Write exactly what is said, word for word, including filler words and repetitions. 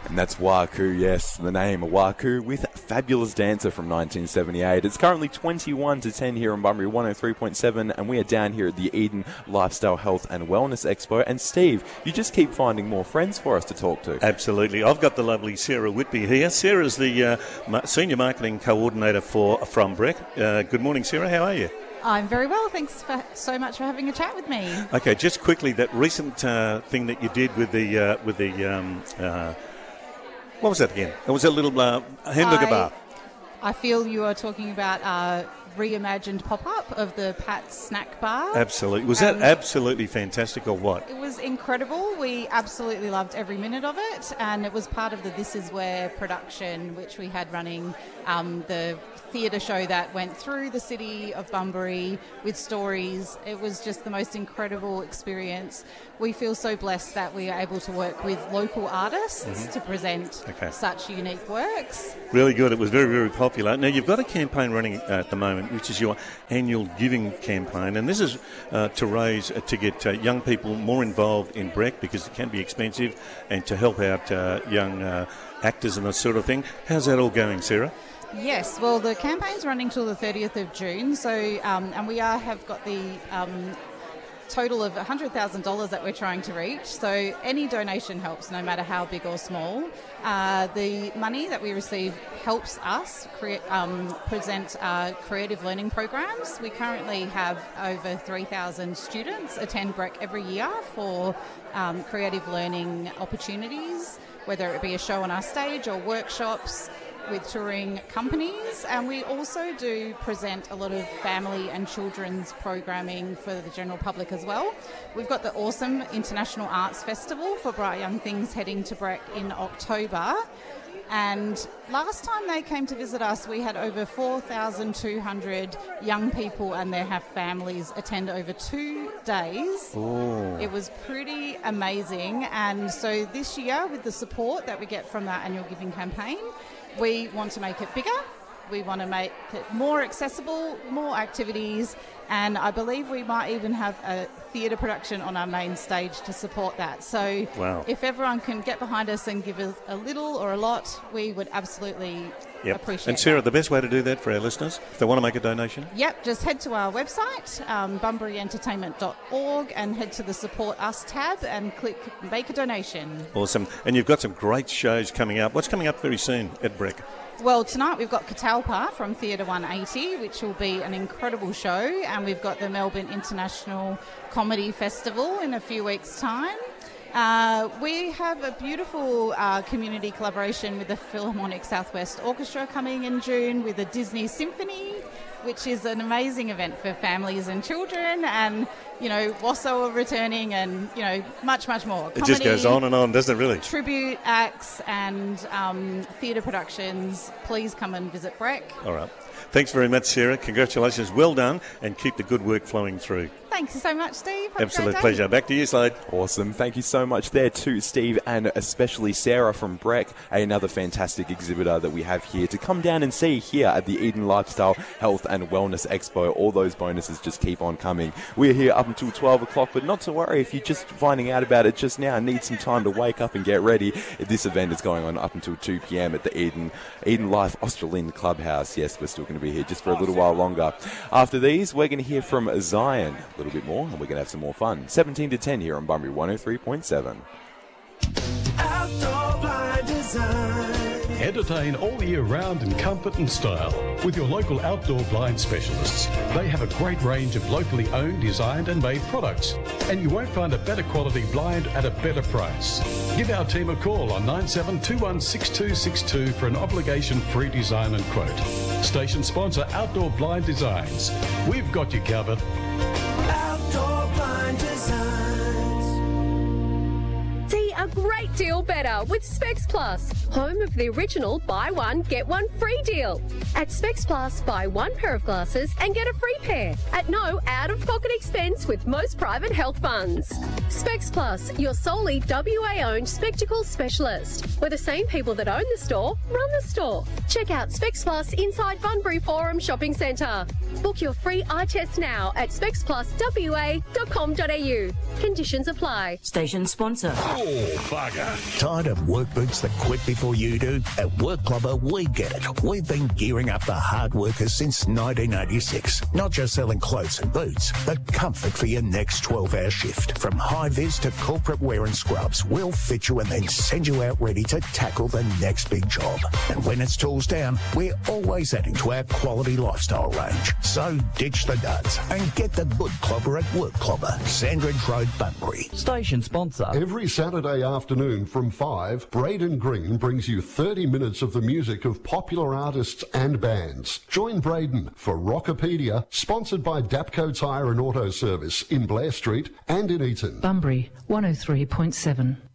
And that's Waku, yes, the name Waku with Fabulous Dancer from nineteen seventy-eight. It's currently twenty-one to ten here on Bunbury one oh three point seven, and we are down here at the Eden Lifestyle Health and Wellness Expo. And Steve, you just keep finding more friends for us to talk to. Absolutely. I've got the lovely Sarah Whitby here. Sarah's the uh, ma- Senior Marketing Coordinator for from Breck. Uh, good morning, Sarah. How are you? I'm very well. Thanks for, so much for having a chat with me. Okay, just quickly, that recent uh, thing that you did with the uh, with the um, uh, what was that again? It was a little uh, hamburger I, bar. I feel you are talking about a reimagined pop-up of the Pat's Snack Bar. Absolutely. Was um, that absolutely fantastic or what? It was incredible. We absolutely loved every minute of it, and it was part of the This Is Where production, which we had running, um, the theatre show that went through the city of Bunbury with stories. It was just the most incredible experience. We feel so blessed that we are able to work with local artists mm-hmm. to present okay. such unique works. Really good. It was very, very popular. Now, you've got a campaign running at the moment, which is your annual giving campaign, and this is uh, to raise, uh, to get uh, young people more involved in Breck because it can be expensive, and to help out uh, young uh, actors and that sort of thing. How's that all going, Sarah? Yes, well, the campaign's running till the thirtieth of June, so um, and we are have got the um, total of one hundred thousand dollars that we're trying to reach, so any donation helps, no matter how big or small. Uh, the money that we receive helps us create, um, present uh, creative learning programs. We currently have over three thousand students attend Breck every year for um, creative learning opportunities, whether it be a show on our stage or workshops with touring companies, and we also do present a lot of family and children's programming for the general public as well. We've got the awesome International Arts Festival for Bright Young Things heading to Breck in October, and last time they came to visit us we had over four thousand two hundred young people and their have families attend over two days. Ooh. It was pretty amazing, and so this year, with the support that we get from our annual giving campaign, we want to make it bigger, we want to make it more accessible, more activities, and I believe we might even have a theatre production on our main stage to support that. So wow. If everyone can get behind us and give us a little or a lot, we would absolutely yep. appreciate it. And Sarah, that. the best way to do that for our listeners, if they want to make a donation? Yep, just head to our website, um, bunbury entertainment dot org, and head to the Support Us tab and click Make a Donation. Awesome. And you've got some great shows coming up. What's coming up very soon at Breck? Well, tonight we've got Catalpa from Theatre one eighty, which will be an incredible show, and we've got the Melbourne International Comedy Festival in a few weeks' time. Uh, we have a beautiful uh, community collaboration with the Philharmonic Southwest Orchestra coming in June with the Disney Symphony, which is an amazing event for families and children, and, you know, Wasso returning, and, you know, much, much more. It Comedy, just goes on and on, doesn't it, really? Tribute acts and um, theatre productions. Please come and visit Breck. All right. Thanks very much, Sarah. Congratulations. Well done, and keep the good work flowing through. Thanks so much, Steve. Have Absolute a great pleasure. day. Back to you, Slade. Awesome. Thank you so much there to Steve and especially Sarah from Breck, another fantastic exhibitor that we have here to come down and see here at the Eden Lifestyle Health and Wellness Expo. All those bonuses just keep on coming. We're here up until twelve o'clock, but not to worry if you're just finding out about it just now and need some time to wake up and get ready. This event is going on up until two p.m. at the Eden Eden Life Australind Clubhouse. Yes, we're still going to be here just for a little while longer. After these, we're going to hear from Zion a little bit more, and we're going to have some more fun. seventeen to ten here on Bunbury one oh three point seven. Outdoor Blind Design. Entertain all year round in comfort and style with your local outdoor blind specialists. They have a great range of locally owned, designed and made products, and you won't find a better quality blind at a better price. Give our team a call on nine seven two one six two six two for an obligation-free design and quote. Station sponsor Outdoor Blind Designs. We've got you covered. Outdoor Blind Designs. See a great deal better with Specs Plus, home of the original buy one, get one free deal. At Specs Plus, buy one pair of glasses and get a free pair at no out-of-pocket expense with most private health funds. Specs Plus, your solely W A-owned spectacle specialist, where the same people that own the store run the store. Check out Specs Plus inside Bunbury Forum Shopping Centre. Book your free eye test now at specs plus w a dot com dot a u. Conditions apply. Station sponsor. Oh, bugger. Tired of work boots that quit before you do? At Work Clubber, we get it. We've been gearing up the hard workers since nineteen eighty-six. Not just selling clothes and boots, but comfort for your next twelve-hour shift. From high-vis to corporate wear and scrubs, we'll fit you and then send you out ready to tackle the next big job. And when it's tools down, we're always adding to our quality lifestyle range. So ditch the duds and get the good clobber at Work Clobber, Sandridge Road, Bunbury. Station sponsor. Every Saturday afternoon from five, Braden Green brings you thirty minutes of the music of popular artists and bands. Join Braden for Rockopedia, sponsored by Dapco Tyre and Auto Service in Blair Street and in Eaton. Bunbury, one oh three point seven.